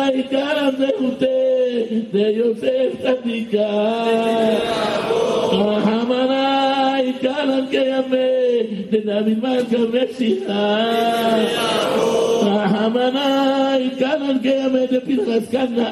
יקרם זכותי, דיוסף צדיקה. רחמנה יקרם כימי, דדוד מלכה משיחה. רחמנה יקרם כימי, דפנחס כנעני.